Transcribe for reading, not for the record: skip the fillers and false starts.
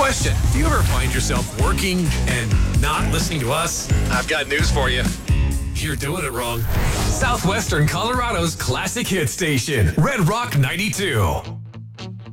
Question: do you ever find yourself working and not listening to us? I've got news for you. You're doing it wrong. Southwestern Colorado's classic hit station, Red Rock 92.